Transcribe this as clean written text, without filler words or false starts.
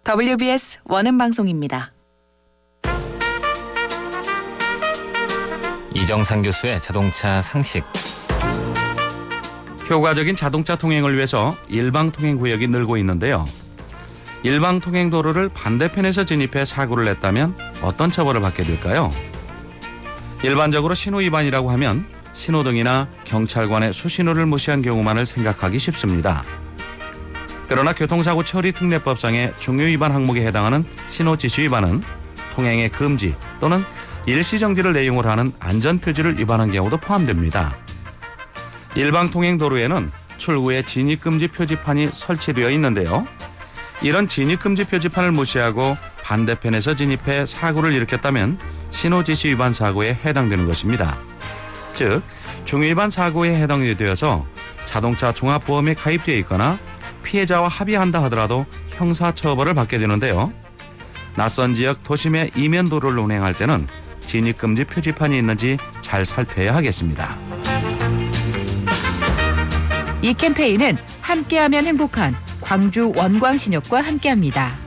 WBS 원음방송입니다. 이정상 교수의 자동차 상식. 효과적인 자동차 통행을 위해서 일방통행구역이 늘고 있는데요. 일방통행도로를 반대편에서 진입해 사고를 냈다면 어떤 처벌을 받게 될까요? 일반적으로 신호위반이라고 하면 신호등이나 경찰관의 수신호를 무시한 경우만을 생각하기 쉽습니다. 그러나 교통사고 처리 특례법상의 중요위반 항목에 해당하는 신호지시위반은 통행의 금지 또는 일시정지를 내용으로 하는 안전표지를 위반한 경우도 포함됩니다. 일방통행도로에는 출구에 진입금지 표지판이 설치되어 있는데요. 이런 진입금지 표지판을 무시하고 반대편에서 진입해 사고를 일으켰다면 신호지시 위반 사고에 해당되는 것입니다. 즉, 중위반 사고에 해당이 되어서 자동차 종합보험에 가입되어 있거나 피해자와 합의한다 하더라도 형사처벌을 받게 되는데요. 낯선 지역 도심의 이면도로를 운행할 때는 진입금지 표지판이 있는지 잘 살펴야 하겠습니다. 이 캠페인은 함께하면 행복한 광주 원광신협과 함께합니다.